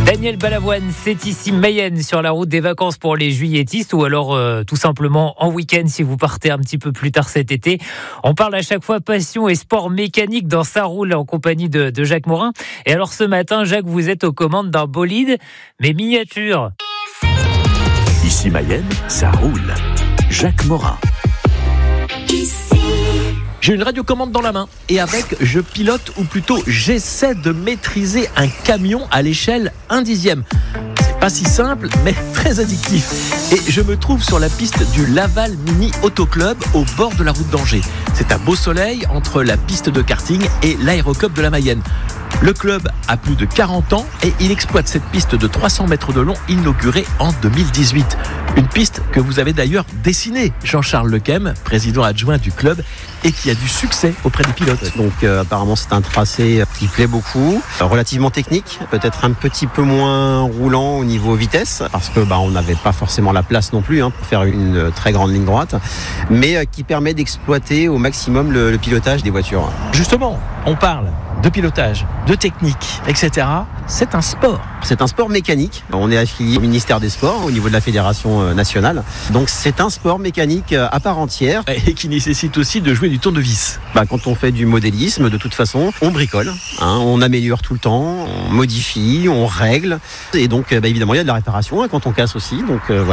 Daniel Balavoine, c'est ici Mayenne sur la route des vacances pour les juilletistes ou alors tout simplement en week-end si vous partez un petit peu plus tard cet été. On parle à chaque fois passion et sport mécanique dans Ça roule en compagnie de Jacques Morin. Et alors ce matin, Jacques, vous êtes aux commandes d'un bolide, mais miniature. Ici Mayenne, ça roule. Jacques Morin. J'ai une radiocommande dans la main et avec, je pilote ou plutôt j'essaie de maîtriser un camion à l'échelle 1/10. C'est pas si simple mais très addictif. Et je me trouve sur la piste du Laval Mini Auto Club au bord de la route d'Angers. C'est un beau soleil entre la piste de karting et l'aéroclub de la Mayenne. Le club a plus de 40 ans et il exploite cette piste de 300 mètres de long inaugurée en 2018. Une piste que vous avez d'ailleurs dessinée, Jean-Charles Lequem, président adjoint du club, et qui a du succès auprès des pilotes. Donc apparemment c'est un tracé qui plaît beaucoup, relativement technique, peut-être un petit peu moins roulant au niveau vitesse, parce que on n'avait pas forcément la place non plus pour faire une très grande ligne droite, mais qui permet d'exploiter au maximum le pilotage des voitures. Justement, on parle de pilotage, de technique, etc. C'est un sport. C'est un sport mécanique. On est affilié au ministère des Sports, au niveau de la fédération nationale. Donc c'est un sport mécanique à part entière. Et qui nécessite aussi de jouer du tournevis. Quand on fait du modélisme, de toute façon, on bricole. On améliore tout le temps, on modifie, on règle. Et donc évidemment, il y a de la réparation quand on casse aussi. Donc voilà.